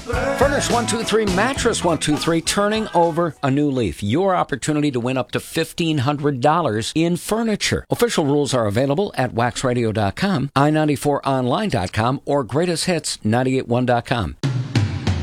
Furnace 123, Mattress 123, turning over a new leaf. Your opportunity to win up to $1,500 in furniture. Official rules are available at waxradio.com, i94online.com, or greatesthits981.com.